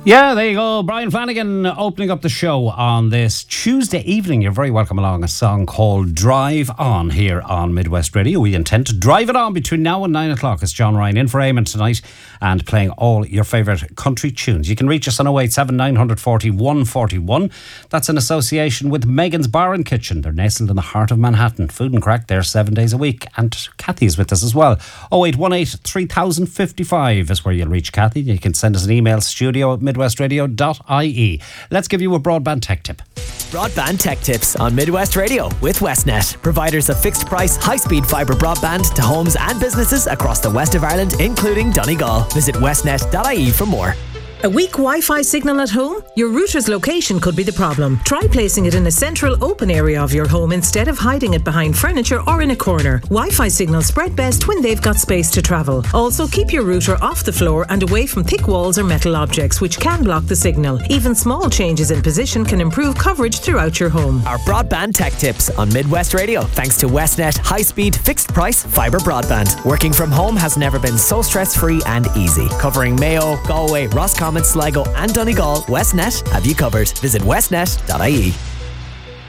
Yeah, there you go. Brian Flanagan opening up the show on this Tuesday evening. You're very welcome along. A song called Drive On here on Midwest Radio. We intend to drive it on between now and 9 o'clock. It's John Ryan in for Eamon tonight and playing all your favourite country tunes. You can reach us on 087 940 141. That's in association with Megan's Bar and Kitchen. They're nestled in the heart of Manhattan. Food and crack there 7 days a week. And Kathy's with us as well. 0818 3055 is where you'll reach Kathy. You can send us an email, studio@midwestradio.ie. Let's give you a broadband tech tip. Broadband tech tips on Midwest Radio with Westnet, providers of fixed price, high-speed fibre broadband to homes and businesses across the west of Ireland, including Donegal. Visit westnet.ie for more. A weak Wi-Fi signal at home? Your router's location could be the problem. Try placing it in a central open area of your home instead of hiding it behind furniture or in a corner. Wi-Fi signals spread best when they've got space to travel. Also, keep your router off the floor and away from thick walls or metal objects, which can block the signal. Even small changes in position can improve coverage throughout your home. Our broadband tech tips on Midwest Radio, thanks to Westnet high-speed, fixed-price fibre broadband. Working from home has never been so stress-free and easy. Covering Mayo, Galway, Roscommon, Sligo and Donegal, Westnet have you covered. Visit westnet.ie.